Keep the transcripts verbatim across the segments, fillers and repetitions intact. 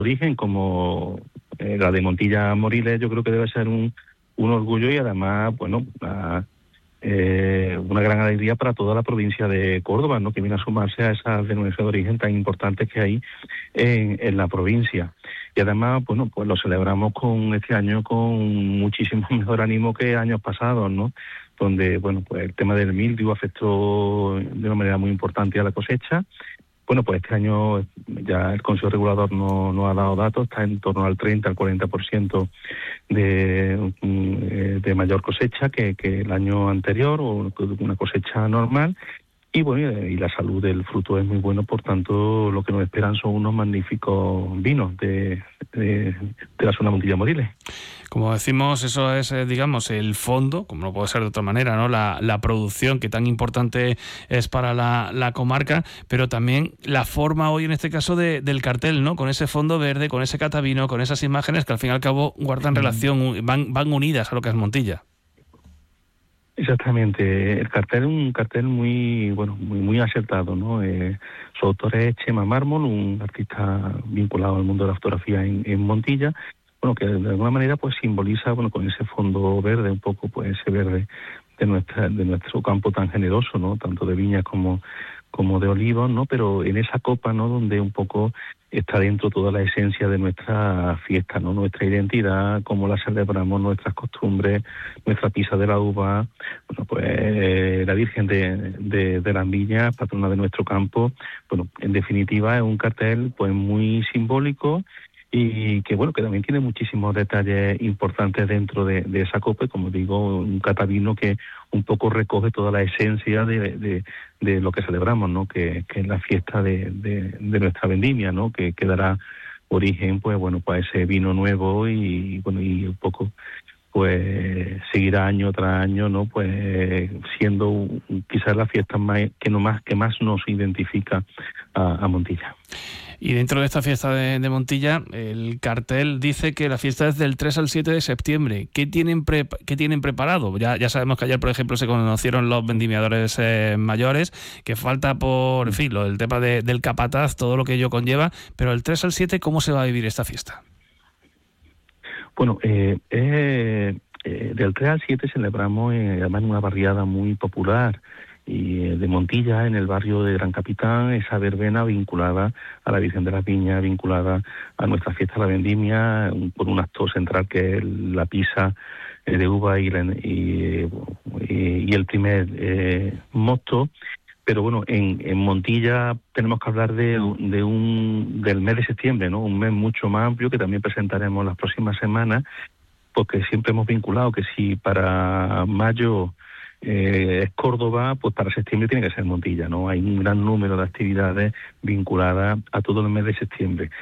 origen, como eh, la de Montilla Moriles, yo creo que debe ser un, un orgullo y además, bueno, una, eh, una gran alegría para toda la provincia de Córdoba, ¿no?, que viene a sumarse a esas denominaciones de origen tan importantes que hay en, en la provincia. Y además, bueno, pues lo celebramos con este año con muchísimo mejor ánimo que años pasados, ¿no?, donde, bueno, pues el tema del mildiu afectó de una manera muy importante a la cosecha. Bueno, pues este año ya el Consejo Regulador no, no ha dado datos, está en torno al treinta al cuarenta por ciento de, de mayor cosecha que, que el año anterior, o una cosecha normal. Y bueno, y la salud del fruto es muy bueno, por tanto lo que nos esperan son unos magníficos vinos de, de, de la zona Montilla Moriles. Como decimos, eso es, eh, digamos, el fondo, como no puede ser de otra manera, ¿no? La, la producción, que tan importante es para la, la comarca, pero también la forma hoy, en este caso, de, del cartel, ¿no? Con ese fondo verde, con ese catavino, con esas imágenes que al fin y al cabo guardan relación, van, van unidas a lo que es Montilla. Exactamente, el cartel es un cartel muy, bueno, muy, muy acertado, ¿no? Eh, su autor es Chema Mármol, un artista vinculado al mundo de la fotografía en, en Montilla, bueno, que de alguna manera pues simboliza, bueno, con ese fondo verde, un poco pues ese verde de nuestra, de nuestro campo tan generoso, ¿no?, tanto de viñas como, como de olivos, ¿no?, pero en esa copa, ¿no?, donde un poco está dentro toda la esencia de nuestra fiesta, ¿no?, nuestra identidad, cómo la celebramos, nuestras costumbres, nuestra pisa de la uva, bueno, pues eh, la Virgen de, de, de las Viñas, patrona de nuestro campo. Bueno, en definitiva es un cartel pues muy simbólico y que, bueno, que también tiene muchísimos detalles importantes dentro de, de esa copa, y como digo, un catavino que un poco recoge toda la esencia de, de, de lo que celebramos, ¿no?, que, que es la fiesta de, de, de nuestra vendimia, ¿no?, que, que dará origen, pues bueno, pues a ese vino nuevo y, bueno, y un poco pues seguirá año tras año, ¿no?, pues siendo quizás la fiesta más que no más que más nos identifica a, a Montilla. Y dentro de esta fiesta de, de Montilla, el cartel dice que la fiesta es del tres al siete de septiembre. ¿Qué tienen pre, qué tienen preparado? Ya, ya sabemos que ayer, por ejemplo, se conocieron los vendimiadores eh, mayores, que falta por, en fin, lo, el tema de, del capataz, todo lo que ello conlleva, pero el tres al siete, ¿cómo se va a vivir esta fiesta? Bueno, eh, eh, eh, del tres al siete celebramos eh, además una barriada muy popular y eh, de Montilla, en el barrio de Gran Capitán, esa verbena vinculada a la Virgen de las Viñas, vinculada a nuestra fiesta de la vendimia, un, por un acto central que es la pisa eh, de uva y, la, y, y, y el primer eh, mosto. Pero bueno, en, en Montilla tenemos que hablar de, de un del mes de septiembre, ¿no?, un mes mucho más amplio que también presentaremos las próximas semanas, porque siempre hemos vinculado que si para mayo eh, es Córdoba, pues para septiembre tiene que ser Montilla, ¿no? Hay un gran número de actividades vinculadas a todo el mes de septiembre.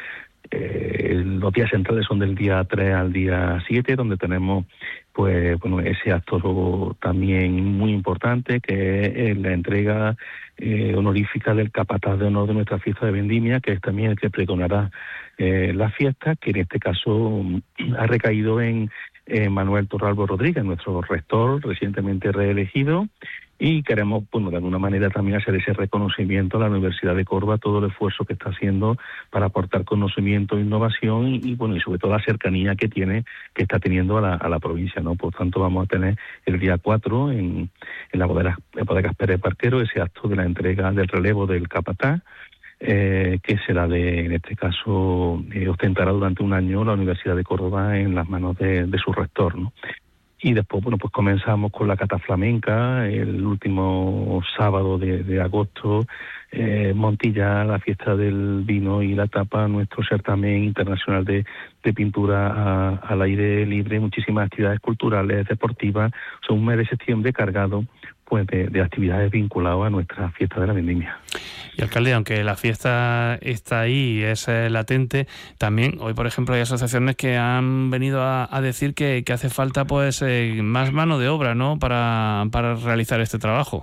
Eh, los días centrales son del día tres al día siete, donde tenemos pues bueno ese acto también muy importante, que es la entrega eh, honorífica del capataz de honor de nuestra fiesta de vendimia, que es también el que pregonará eh, la fiesta, que en este caso ha recaído en eh, Manuel Torralbo Rodríguez, nuestro rector recientemente reelegido. Y queremos, bueno, de alguna manera también hacer ese reconocimiento a la Universidad de Córdoba, todo el esfuerzo que está haciendo para aportar conocimiento e innovación y, y bueno, y sobre todo la cercanía que tiene, que está teniendo a la, a la provincia, ¿no? Por tanto, vamos a tener el día cuatro en, en la bodega, en Bodegas Pérez Barquero, ese acto de la entrega del relevo del capataz, eh, que será de, en este caso, eh, ostentará durante un año la Universidad de Córdoba en las manos de, de su rector, ¿no? Y después, bueno, pues comenzamos con la cata flamenca, el último sábado de, de agosto, eh, Montilla, la fiesta del vino y la tapa, nuestro certamen internacional de, de pintura a, al aire libre, muchísimas actividades culturales, deportivas. Son un mes de septiembre cargado pues de, de actividades vinculadas a nuestra fiesta de la vendimia. Y alcalde, aunque la fiesta está ahí y es eh, latente, también hoy, por ejemplo, hay asociaciones que han venido a, a decir que, que hace falta pues eh, más mano de obra, ¿no?, para, para realizar este trabajo.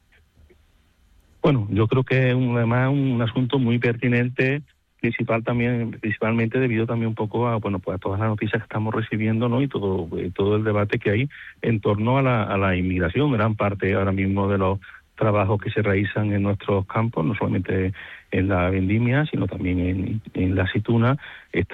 Bueno, yo creo que es un, además un asunto muy pertinente, principal también, principalmente debido también un poco a, bueno, pues a todas las noticias que estamos recibiendo, ¿no?, y todo, eh, todo el debate que hay en torno a la, a la inmigración. Gran parte ahora mismo de los trabajos que se realizan en nuestros campos, no solamente en la vendimia, sino también en, en la aceituna,